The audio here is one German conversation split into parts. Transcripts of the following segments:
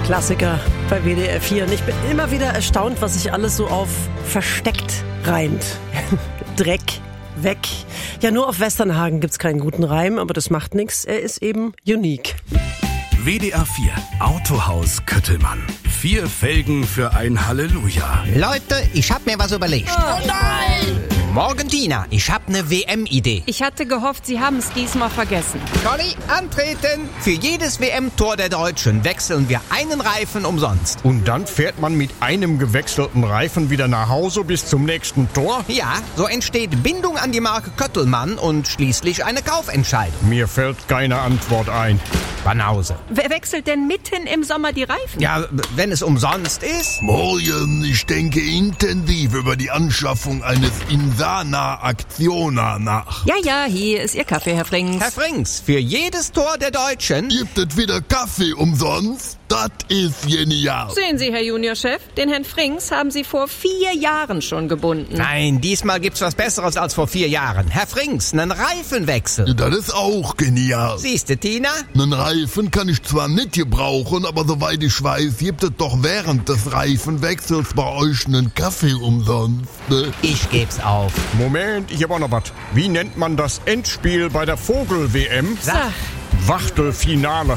Klassiker bei WDR 4. Und ich bin immer wieder erstaunt, was sich alles so auf versteckt reimt. Dreck, weg. Ja, nur auf Westernhagen gibt's keinen guten Reim, aber das macht nichts. Er ist eben unique. WDR 4 Autohaus Köttelmann. 4 Felgen für ein Halleluja. Leute, ich hab mir was überlegt. Oh nein! Morgentina, ich hab ne WM-Idee. Ich hatte gehofft, Sie haben es diesmal vergessen. Conny, antreten! Für jedes WM-Tor der Deutschen wechseln wir einen Reifen umsonst. Und dann fährt man mit einem gewechselten Reifen wieder nach Hause bis zum nächsten Tor? Ja, so entsteht Bindung an die Marke Köttelmann und schließlich eine Kaufentscheidung. Mir fällt keine Antwort ein. Banause. Wer wechselt denn mitten im Sommer die Reifen? Ja, wenn es umsonst ist. Morgen, ich denke intensiv über die Anschaffung eines Insana Actiona nach. Ja, hier ist Ihr Kaffee, Herr Frings. Herr Frings, für jedes Tor der Deutschen... Gibt es wieder Kaffee umsonst? Das ist genial. Sehen Sie, Herr Juniorchef, den Herrn Frings haben Sie vor 4 Jahren schon gebunden. Nein, diesmal gibt's was Besseres als vor 4 Jahren. Herr Frings, nen Reifenwechsel. Das ist auch genial. Siehste, Tina? Einen Reifen kann ich zwar nicht gebrauchen, aber soweit ich weiß, gibt es doch während des Reifenwechsels bei euch einen Kaffee umsonst, ne? Ich geb's auf. Moment, ich hab auch noch was. Wie nennt man das Endspiel bei der Vogel-WM? Sag. Wachtelfinale.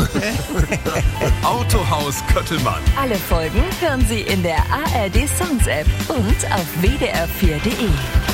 Autohaus Köttelmann. Alle Folgen hören Sie in der ARD Songs App und auf WDR4.de.